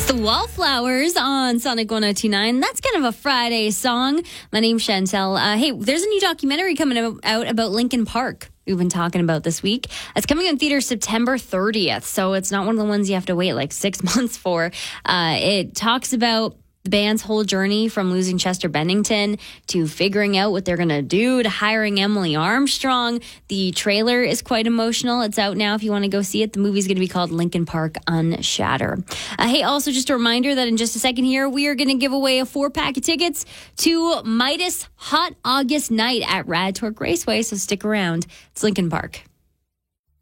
It's the Wallflowers on Sonic 102.9. That's kind of a Friday song. My name's Chantel. Hey, there's a new documentary coming out about Linkin Park we've been talking about this week. It's coming in theaters September 30th, so it's not one of the ones you have to wait like 6 months for. It talks about the band's whole journey from losing Chester Bennington to figuring out what they're going to do to hiring Emily Armstrong. The trailer is quite emotional. It's out now if you want to go see it. The movie's going to be called Linkin Park Unshatter. Hey, also just a reminder that in just a second here, we are going to give away a 4-pack of tickets to Midas Hot August Night at Rad Torque Raceway, so stick around. It's Linkin Park.